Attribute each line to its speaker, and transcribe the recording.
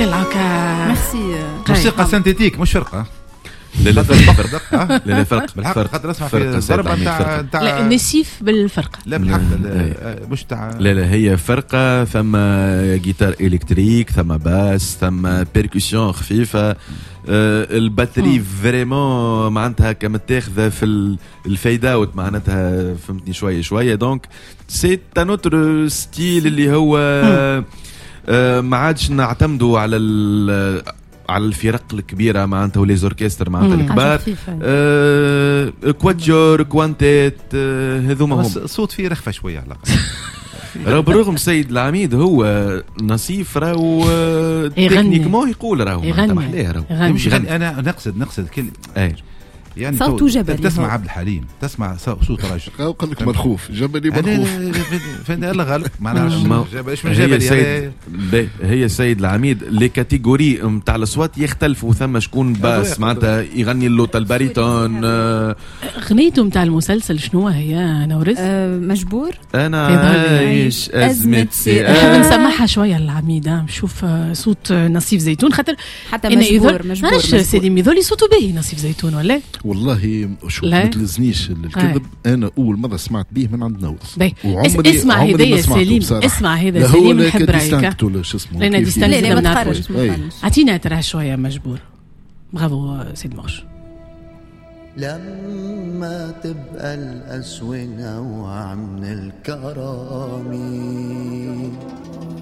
Speaker 1: شكل هكا.
Speaker 2: ميرسي.
Speaker 3: موسيقى سينتيتيك مش فرقه.
Speaker 4: لا
Speaker 3: فرق
Speaker 4: لا فرق
Speaker 3: بالحق خاطر اسمع في الضربه نتاع
Speaker 1: لا النسيف بالفرقه.
Speaker 3: لا بالحق مش تاع
Speaker 4: لا هي فرقه، ثم جيتار الكتريك، ثم باس، ثم بيركوسيون خفيفه. الباتري فريمون معناتها كمتاخذه في الفيد اوت معناتها فهمتني شويه دونك سي ان اوتر ستيل اللي هو ما عادش نعتمدوا على الفرق الكبيره معناتها ولي زوركستر معناتها الكبار. كواتشور كوانتيت هذوما هم
Speaker 3: الصوت فيه رخفه شويه على
Speaker 4: راهو بالرغم سيد العميد هو نصيف راهو تكنيكمون يقول راهو محلاه راهو
Speaker 3: يغني. انا نقصد كل يعني
Speaker 2: صوته جبلي.
Speaker 3: تسمع عبد الحليم، تسمع صوت رجل
Speaker 5: قال لك مرخوف جبلي مرخوف.
Speaker 3: فين الله غلط ما نعرفش ايش من
Speaker 4: جبل. هي سيد العميد لي كاتيجوري نتاع الاصوات يختلفوا، ثم شكون باس معناتها يغني اللوت الباريتون.
Speaker 1: اغنيته نتاع المسلسل شنو هي نورس؟
Speaker 2: مجبور.
Speaker 4: انا عايش ازمه
Speaker 1: نحب نسمعها شويه للعميد. نشوف صوت نصيف زيتون خاطر
Speaker 2: حتى مجبور
Speaker 1: سيدي ميذولي صوته باهي نصيف زيتون ولا
Speaker 5: والله شوف ما تلزنيش الكذب. انا اول مره سمعت به من عند نورس
Speaker 1: وعمري اسمع هدايا سليم اسمع هذا سليم نحب رايك لأن
Speaker 2: لا ما تخرج
Speaker 1: اعطينا ترى شويه مجبور. برافو سيد مرش.
Speaker 6: لما تبقى الأسوأ نوع من الكرامي